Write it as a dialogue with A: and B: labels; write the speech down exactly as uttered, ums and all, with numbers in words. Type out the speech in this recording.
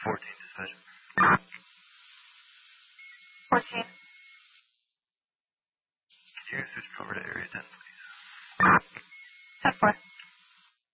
A: fourteen decision.
B: fourteen.
A: Could you switch over to area ten, please?
B: ten four.